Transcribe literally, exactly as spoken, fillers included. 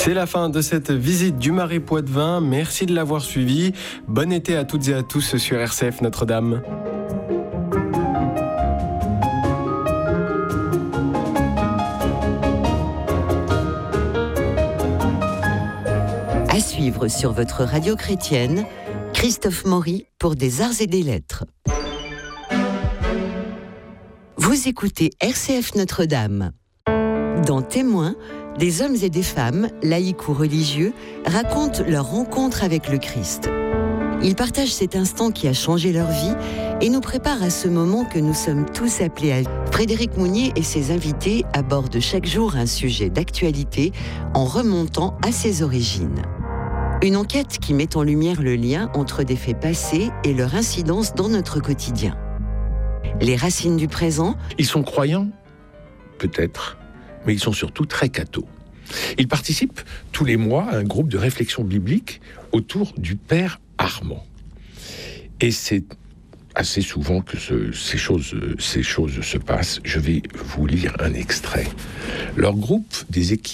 C'est la fin de cette visite du Marais Poitevin. Merci de l'avoir suivi. Bon été à toutes et à tous sur R C F Notre-Dame. À suivre sur votre radio chrétienne, Christophe Maury pour des arts et des lettres. Vous écoutez R C F Notre-Dame. Dans Témoins, des hommes et des femmes, laïcs ou religieux, racontent leur rencontre avec le Christ. Ils partagent cet instant qui a changé leur vie et nous préparent à ce moment que nous sommes tous appelés à vivre. Frédéric Mounier et ses invités abordent chaque jour un sujet d'actualité en remontant à ses origines. Une enquête qui met en lumière le lien entre des faits passés et leur incidence dans notre quotidien. Les racines du présent. Ils sont croyants, peut-être, mais ils sont surtout très cathos. Ils participent tous les mois à un groupe de réflexion biblique autour du Père Armand. Et c'est assez souvent que ce, ces, choses, ces choses se passent. Je vais vous lire un extrait. Leur groupe des équipes